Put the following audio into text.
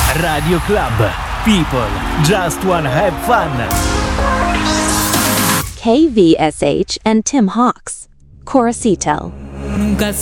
Radio Club. People just wanna have fun. KVSH and Tim Hawks. Coruscito. Nunca